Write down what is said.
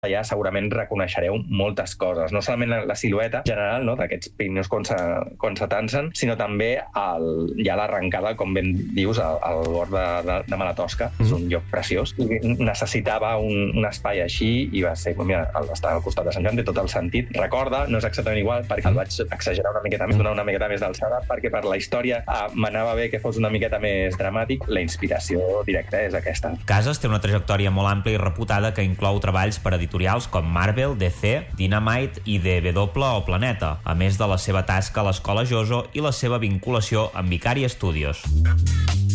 allà segurament reconeixereu moltes coses, no solament la silueta general, no, d'aquests Pirineus Constança, sinó també ja l'arrencada, com ben dius, al bord de Malatosca. És un lloc preciós. I necessitava un espai així i va ser, mira, estar al costat de Sant Joan té tot el sentit. Recorda, no és exactament igual, perquè el vaig exagerar una miqueta més, donar una miqueta més d'alçada, perquè per la història m'anava bé que fos una miqueta més dramàtic. La inspiració directa és aquesta. Casas té una trajectòria molt àmplia i reputada que inclou treballs per editorials com Marvel, DC, Dynamite i DW o Planeta, a més de la seva tasca a l'Escola Joso i la seva vinculació amb Vicari Studios.